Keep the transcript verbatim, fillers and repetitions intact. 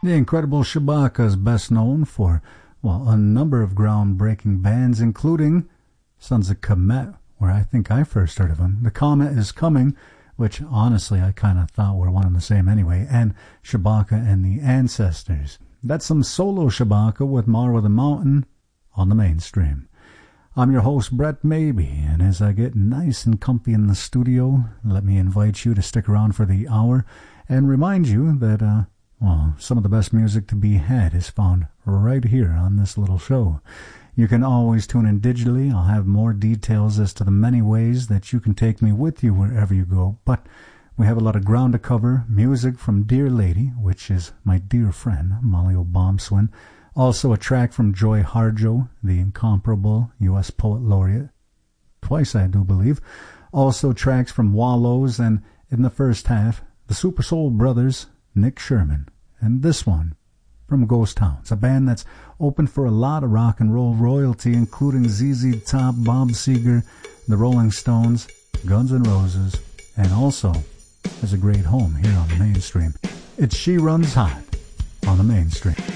The Incredible Shabaka is best known for, well, a number of groundbreaking bands, including Sons of Kemet, where I think I first heard of them, The Comet Is Coming, which honestly I kind of thought were one and the same anyway, and Shabaka and the Ancestors. That's some solo Shabaka with Marwa the Mountain on the Mainstream. I'm your host, Brett Maybe, and as I get nice and comfy in the studio, let me invite you to stick around for the hour and remind you that, uh, well, some of the best music to be had is found right here on this little show. You can always tune in digitally. I'll have more details as to the many ways that you can take me with you wherever you go, but we have a lot of ground to cover. Music from Dear Lady, which is my dear friend, Molly O'Bombswin. Also a track from Joy Harjo, the incomparable U S Poet Laureate. Twice, I do believe. Also tracks from Wallows, and in the first half, the Super Soul Brothers, Nick Sherman. And this one from Ghost Towns, a band that's open for a lot of rock and roll royalty, including Z Z Top, Bob Seger, the Rolling Stones, Guns N' Roses, and also has a great home here on the Mainstream. It's She Runs Hot on the Mainstream.